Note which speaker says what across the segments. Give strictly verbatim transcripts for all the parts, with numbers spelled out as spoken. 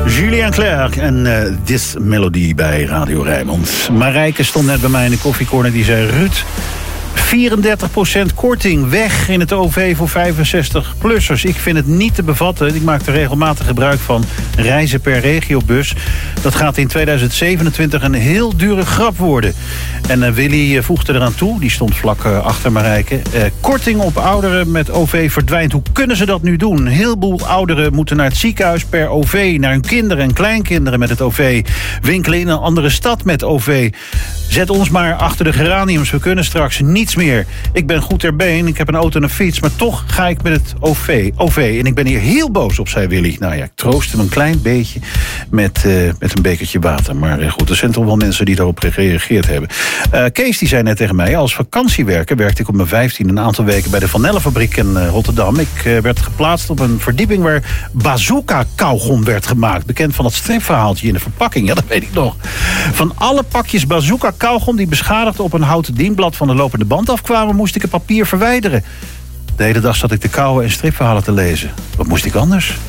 Speaker 1: Julien Clerc en uh, This Melody bij Radio Rijnmond. Marijke stond net bij mij in de koffiecorner. Die zei, Ruud, vierendertig procent korting weg in het O V voor vijfenzestig-plussers. Ik vind het niet te bevatten. Ik maak er regelmatig gebruik van reizen per regiobus. Dat gaat in tweeduizend zevenentwintig een heel dure grap worden. En uh, Willy voegde eraan toe, die stond vlak uh, achter Marijke. Uh, korting op ouderen met O V verdwijnt. Hoe kunnen ze dat nu doen? Een heleboel ouderen moeten naar het ziekenhuis per O V... naar hun kinderen en kleinkinderen met het O V. Winkelen in een andere stad met O V. Zet ons maar achter de geraniums. We kunnen straks niets meer. Ik ben goed ter been, ik heb een auto en een fiets... maar toch ga ik met het O V. O V. En ik ben hier heel boos op, zei Willy. Nou ja, ik troost hem een klein beetje met, uh, met een bekertje water. Maar uh, goed, er zijn toch wel mensen die daarop gereageerd hebben. Uh, Kees die zei net tegen mij, als vakantiewerker werkte ik op mijn vijftien een aantal weken bij de Van Nelle-fabriek in uh, Rotterdam. Ik uh, werd geplaatst op een verdieping waar bazooka-kauwgom werd gemaakt. Bekend van dat stripverhaaltje in de verpakking, ja, dat weet ik nog. Van alle pakjes bazooka-kauwgom die beschadigd op een houten dienblad van de lopende band afkwamen, moest ik het papier verwijderen. De hele dag zat ik te kauwen en stripverhalen te lezen. Wat moest ik anders?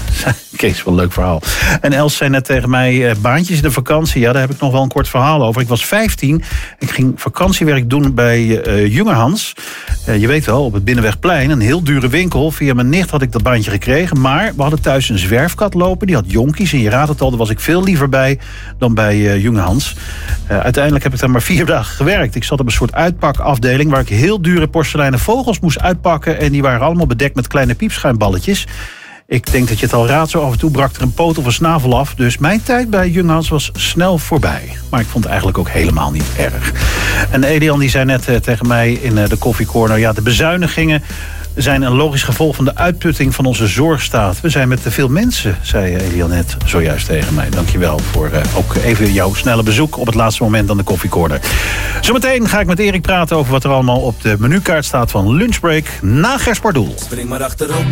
Speaker 1: Kees, wel een leuk verhaal. En Els zei net tegen mij, eh, baantjes in de vakantie. Ja, daar heb ik nog wel een kort verhaal over. Ik was vijftien. Ik ging vakantiewerk doen bij uh, Jungerhans. Uh, je weet wel, op het Binnenwegplein. Een heel dure winkel. Via mijn nicht had ik dat baantje gekregen. Maar we hadden thuis een zwerfkat lopen. Die had jonkies. En je raadt het al, daar was ik veel liever bij dan bij uh, Jungerhans. Uh, uiteindelijk heb ik daar maar vier dagen gewerkt. Ik zat op een soort uitpakafdeling waar ik heel dure porseleinen vogels moest uitpakken. En die waren allemaal bedekt met kleine piepschuimballetjes. Ik denk dat je het al raadt, zo af en toe brak er een poot of een snavel af. Dus mijn tijd bij Junghans was snel voorbij. Maar ik vond het eigenlijk ook helemaal niet erg. En Elian die zei net uh, tegen mij in uh, de koffiecorner, ja, de bezuinigingen zijn een logisch gevolg van de uitputting van onze zorgstaat. We zijn met te veel mensen, zei Elian net zojuist tegen mij. Dankjewel voor uh, ook even jouw snelle bezoek op het laatste moment aan de koffiecorner. Zometeen ga ik met Erik praten over wat er allemaal op de menukaart staat van Lunchbreak na Gers Pardoel.
Speaker 2: Spring maar achterop,